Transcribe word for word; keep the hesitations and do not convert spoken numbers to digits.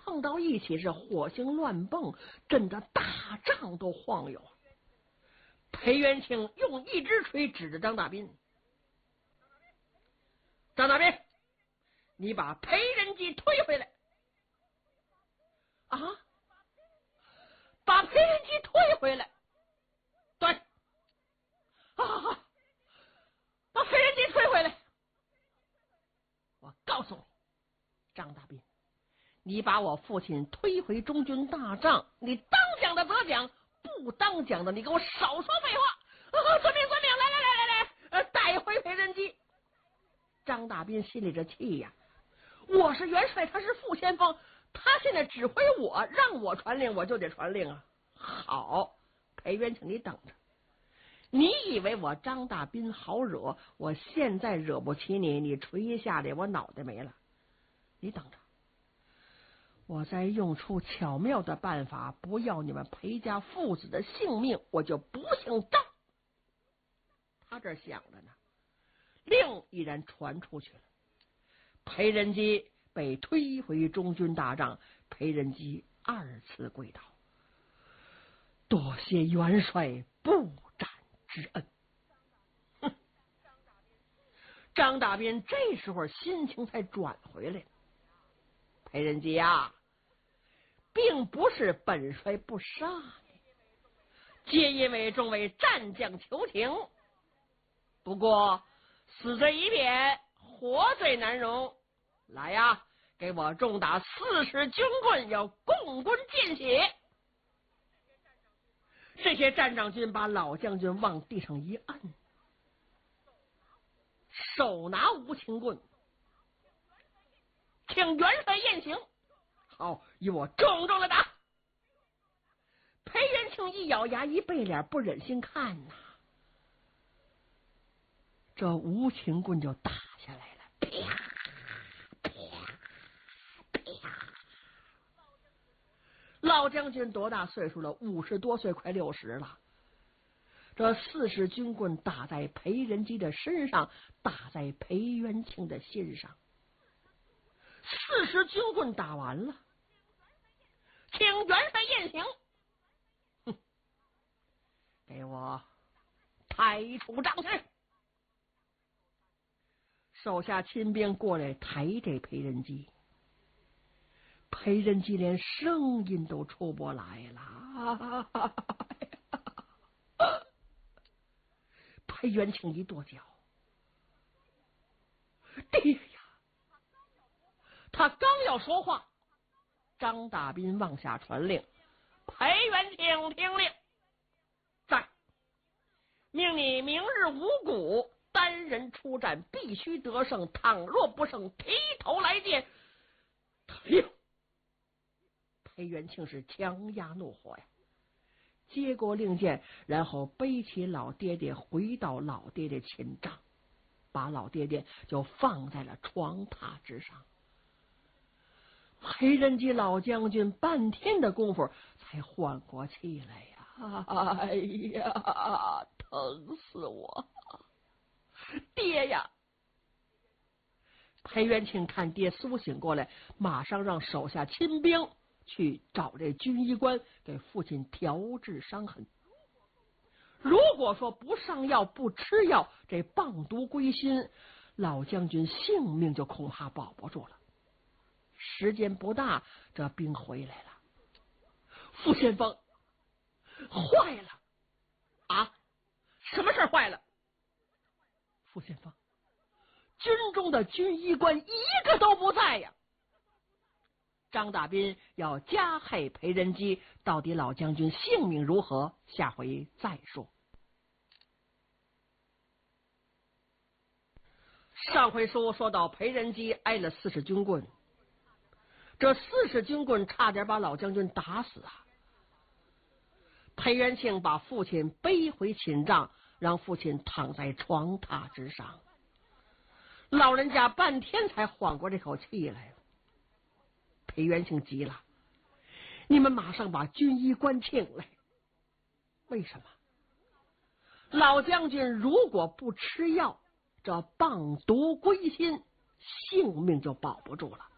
碰到一起是火星乱蹦，震得大帐都晃悠。裴元庆用一只锤指着张大斌：“张大斌，你把裴仁基推回来！”啊！把裴仁基推回来！对，啊！把裴仁基推回来！我告诉你，张大斌，你把我父亲推回中军大帐，你当讲的得奖，不当讲的你给我少说废话！啊！遵命，遵命！来来来来来，呃，带回裴仁基。张大斌心里这气呀！我是元帅，他是副先锋，他现在指挥我，让我传令，我就得传令啊！好，裴元庆，你等着。你以为我张大斌好惹？我现在惹不起你，你锤一下来，我脑袋没了。你等着，我再用出巧妙的办法，不要你们裴家父子的性命，我就不姓张。他这想着呢，令已然传出去了。裴仁基被推回中军大帐，裴仁基二次跪倒，多谢元帅不斩之恩。哼！张大斌这时候心情才转回来。裴仁基啊，并不是本帅不杀你，皆因为众位战将求情。不过死罪已免，活罪难容。来呀，给我重打四十军棍，要共棍见血。这些战长军把老将军往地上一按，手拿无情棍，请元帅验刑。好，与我重重的打。裴元庆一咬牙，一背脸，不忍心看呐，这无情棍就打下来了，啪啪啪。老将军多大岁数了？五十多岁，快六十了。这四十军棍打在裴仁基的身上，打在裴元庆的心上。四十军棍打完了，请元帅验刑。哼，给我抬出帐去。手下亲兵过来抬这裴仁基。裴仁基连声音都出不来了。裴元庆一跺脚，爹呀！他刚要说话，张大斌往下传令：裴元庆听令，在命你明日五谷单人出战，必须得胜，倘若不胜，提头来见。停！裴元庆是强压怒火呀，接过令箭，然后背起老爹爹回到老爹爹寝帐，把老爹爹就放在了床榻之上。裴仁基老将军半天的功夫才缓过气来呀！哎呀，疼死我！爹呀！裴元庆看爹苏醒过来，马上让手下亲兵去找这军医官给父亲调治伤痕。如果说不上药不吃药，这棒毒归心，老将军性命就恐怕保不住了。时间不大，这兵回来了。副先锋，坏了啊！什么事坏了？副先锋，军中的军医官一个都不在呀！张大斌要加害裴仁基，到底老将军性命如何？下回再说。上回书说到裴仁基挨了四十军棍，这四十军棍差点把老将军打死啊！裴元庆把父亲背回寝帐，让父亲躺在床榻之上。老人家半天才缓过这口气来。裴元庆急了：“你们马上把军医官请来！为什么？老将军如果不吃药，这棒毒归心，性命就保不住了。